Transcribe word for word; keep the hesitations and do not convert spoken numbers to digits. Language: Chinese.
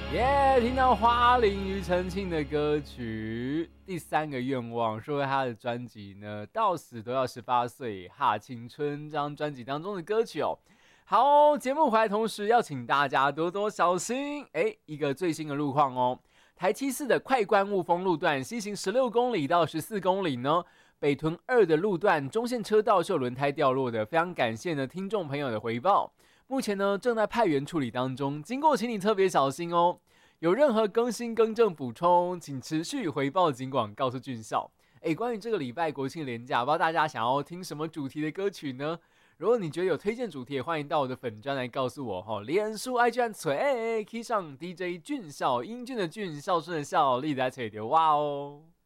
耶、yeah, 听到花玲庾澄庆的歌曲《第三个愿望》，是为他的专辑呢《到死都要十八岁哈青春》这张专辑当中的歌曲哦。好，节目回来同时要请大家多多小心，哎，一个最新的路况哦。台七四的快关雾峰路段西行十六公里到十四公里呢，北屯二的路段中线车道是有轮胎掉落的，非常感谢呢听众朋友的回报。目前呢正在派员处理当中，经过请你特别小心哦。有任何更新更正补充，请持续回报警广告诉俊孝。哎，关于这个礼拜国庆连假，不知道大家想要听什么主题的歌曲呢？如果你觉得有推荐主题，也欢迎到我的粉专来告诉我哈。脸书 I G 按锤 ，key 上 D J 俊孝，英俊的俊，孝顺的孝，立在锤的哇哦。